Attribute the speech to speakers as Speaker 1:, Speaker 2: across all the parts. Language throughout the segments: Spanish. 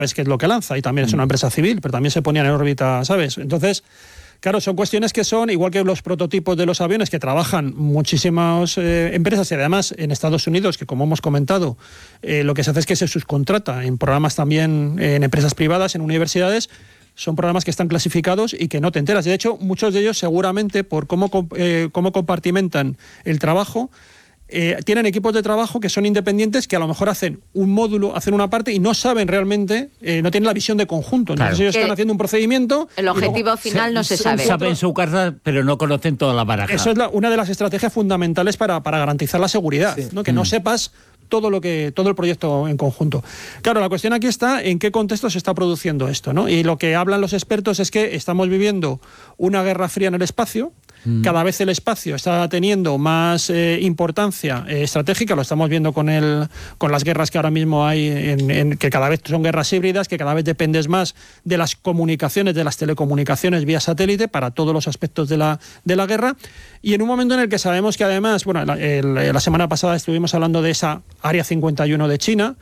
Speaker 1: es que es lo que lanza, y también es una empresa civil, pero también se ponían en órbita, ¿sabes? Entonces, claro, son cuestiones que son, igual que los prototipos de los aviones, que trabajan muchísimas empresas, y además en Estados Unidos, que como hemos comentado, lo que se hace es que se subcontrata en programas también, en empresas privadas, en universidades. Son programas que están clasificados y que no te enteras. De hecho, muchos de ellos seguramente, por cómo compartimentan el trabajo, tienen equipos de trabajo que son independientes, que a lo mejor hacen un módulo, hacen una parte y no saben realmente, no tienen la visión de conjunto. Entonces ellos están haciendo un procedimiento.
Speaker 2: El objetivo final no se sabe.
Speaker 3: Saben su carta, pero no conocen toda la baraja.
Speaker 1: Eso es una de las estrategias fundamentales para garantizar la seguridad, ¿no? Que no sepas todo el proyecto en conjunto. Claro, la cuestión aquí está en qué contexto se está produciendo esto, ¿no? Y lo que hablan los expertos es que estamos viviendo una guerra fría en el espacio. Cada vez el espacio está teniendo más importancia estratégica. Lo estamos viendo con las guerras que ahora mismo hay, que cada vez son guerras híbridas, que cada vez dependes más de las comunicaciones, de las telecomunicaciones vía satélite para todos los aspectos de la guerra. Y en un momento en el que sabemos que además, bueno, la semana pasada estuvimos hablando de esa Área 51 de China.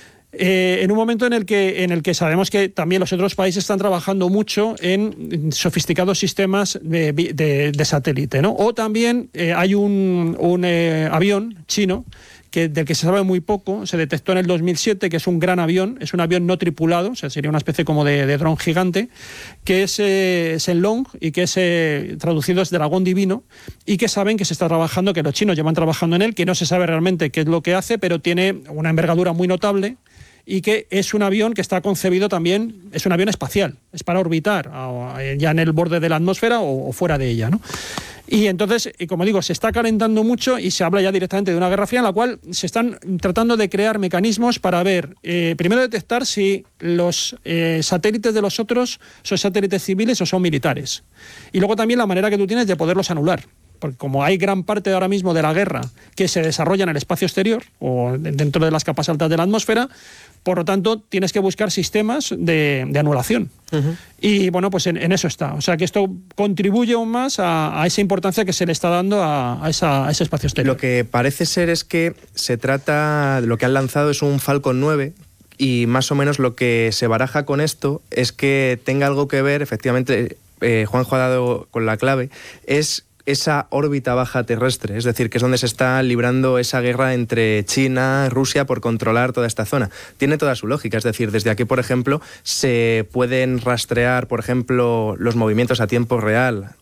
Speaker 1: En un momento en el que sabemos que también los otros países están trabajando mucho en sofisticados sistemas de satélite, ¿no? O también hay un avión chino del que se sabe muy poco, se detectó en el 2007, que es un gran avión, es un avión no tripulado, o sea, sería una especie como de dron gigante, que es Shenlong, y que es traducido es dragón divino, y que saben que se está trabajando, que los chinos llevan trabajando en él, que no se sabe realmente qué es lo que hace, pero tiene una envergadura muy notable, y que es un avión que está concebido también, es un avión espacial, es para orbitar ya en el borde de la atmósfera o fuera de ella, ¿no? Y entonces, como digo, se está calentando mucho y se habla ya directamente de una guerra fría en la cual se están tratando de crear mecanismos para ver, primero detectar si los satélites de los otros son satélites civiles o son militares. Y luego también la manera que tú tienes de poderlos anular. Porque como hay gran parte ahora mismo de la guerra que se desarrolla en el espacio exterior o dentro de las capas altas de la atmósfera, por lo tanto tienes que buscar sistemas de anulación. Y bueno, pues en eso está. O sea que esto contribuye aún más a esa importancia que se le está dando a ese espacio exterior.
Speaker 4: Lo que parece ser es que se trata, lo que han lanzado es un Falcon 9, y más o menos lo que se baraja con esto es que tenga algo que ver, efectivamente, Juanjo ha dado con la clave, es esa órbita baja terrestre, es decir, que es donde se está librando esa guerra entre China y Rusia por controlar toda esta zona. Tiene toda su lógica, es decir, desde aquí, por ejemplo, se pueden rastrear, por ejemplo, los movimientos a tiempo real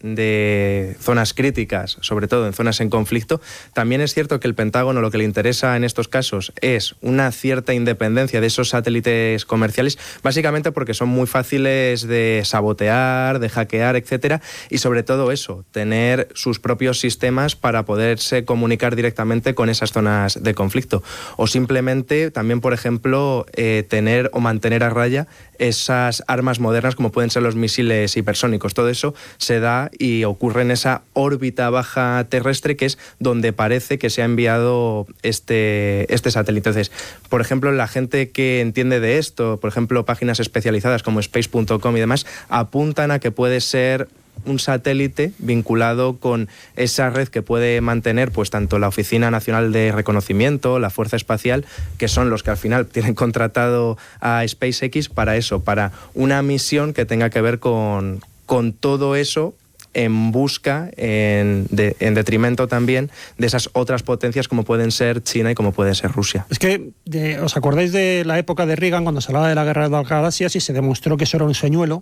Speaker 4: de zonas críticas, sobre todo en zonas en conflicto. También es cierto que el Pentágono lo que le interesa en estos casos es una cierta independencia de esos satélites comerciales, básicamente porque son muy fáciles de sabotear, de hackear, etcétera, y sobre todo eso, tener sus propios sistemas para poderse comunicar directamente con esas zonas de conflicto. O simplemente también, por ejemplo, tener o mantener a raya esas armas modernas como pueden ser los misiles hipersónicos. Todo eso se da y ocurre en esa órbita baja terrestre, que es donde parece que se ha enviado este satélite. Entonces, por ejemplo, la gente que entiende de esto, por ejemplo, páginas especializadas como space.com y demás, apuntan a que puede ser un satélite vinculado con esa red que puede mantener pues tanto la Oficina Nacional de Reconocimiento, la Fuerza Espacial, que son los que al final tienen contratado a SpaceX para eso, para una misión que tenga que ver con todo eso, en busca, en detrimento también de esas otras potencias como pueden ser China y como puede ser Rusia.
Speaker 1: Es que, ¿os acordáis de la época de Reagan cuando se hablaba de la guerra de las galaxias y se demostró que eso era un señuelo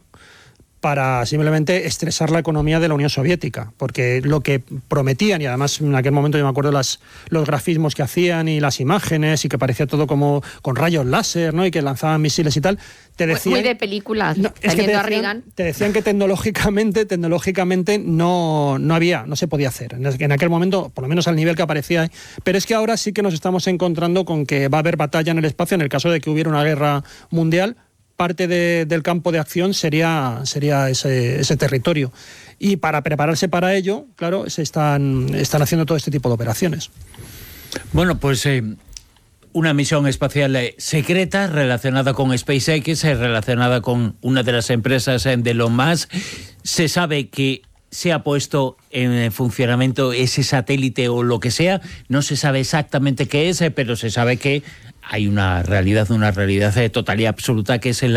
Speaker 1: para simplemente estresar la economía de la Unión Soviética? Porque lo que prometían, y además en aquel momento yo me acuerdo los grafismos que hacían y las imágenes, y que parecía todo como con rayos láser, ¿no? Y que lanzaban misiles y tal, te decían...
Speaker 2: Muy de películas,
Speaker 1: no, es que te decían que tecnológicamente no se podía hacer. En aquel momento, por lo menos al nivel que aparecía. Pero es que ahora sí que nos estamos encontrando con que va a haber batalla en el espacio en el caso de que hubiera una guerra mundial. Parte del campo de acción sería ese territorio. Y para prepararse para ello, claro, se están haciendo todo este tipo de operaciones.
Speaker 3: Bueno, pues una misión espacial secreta relacionada con SpaceX, relacionada con una de las empresas de Elon Musk. Se sabe que se ha puesto en funcionamiento ese satélite o lo que sea. No se sabe exactamente qué es, pero se sabe que hay una realidad total y absoluta, que es el